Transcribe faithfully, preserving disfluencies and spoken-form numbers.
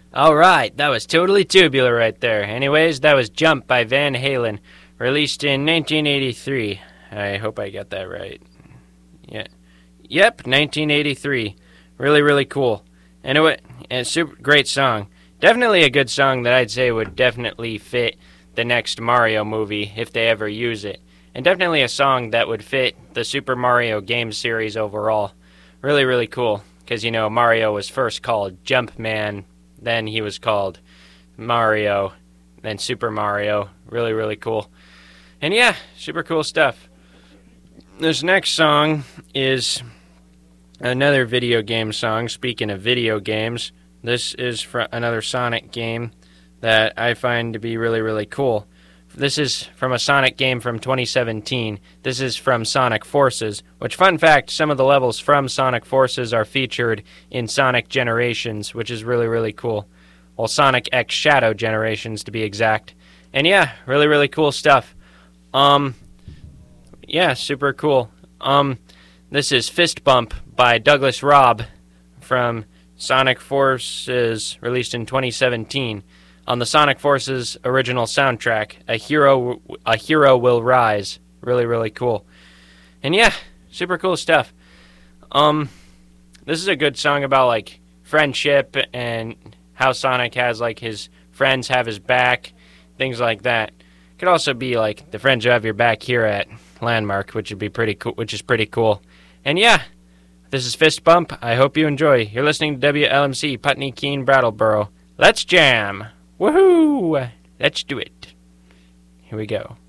All right, that was totally tubular right there. Anyways, that was Jump by Van Halen, released in nineteen eighty-three. I hope I got that right. Yeah. Yep, nineteen eighty-three. Really, really cool. Anyway, and super great song. Definitely a good song that I'd say would definitely fit the next Mario movie if they ever use it. And definitely a song that would fit the Super Mario game series overall. Really, really cool. Because, you know, Mario was first called Jumpman, then he was called Mario, then Super Mario. Really, really cool. And yeah, super cool stuff. This next song is another video game song. Speaking of video games, this is from another Sonic game that I find to be really, really cool. This is from a Sonic game from twenty seventeen. This is from Sonic Forces, which, fun fact, some of the levels from Sonic Forces are featured in Sonic Generations, which is really, really cool. Well, Sonic X Shadow Generations, to be exact. And yeah, really, really cool stuff. Um, yeah, super cool. Um, this is Fist Bump by Douglas Robb from Sonic Forces, released in twenty seventeen. On the Sonic Forces original soundtrack, A Hero A Hero Will Rise. Really, really cool. And yeah, super cool stuff. Um, this is a good song about, like, friendship and how Sonic has, like, his friends have his back, things like that. It could also be, like, the friends who have your back here at Landmark, which would be pretty cool, which is pretty cool. And yeah, this is Fist Bump. I hope you enjoy. You're listening to W L M C, Putney Keene, Brattleboro. Let's jam! Woohoo! Let's do it. Here we go.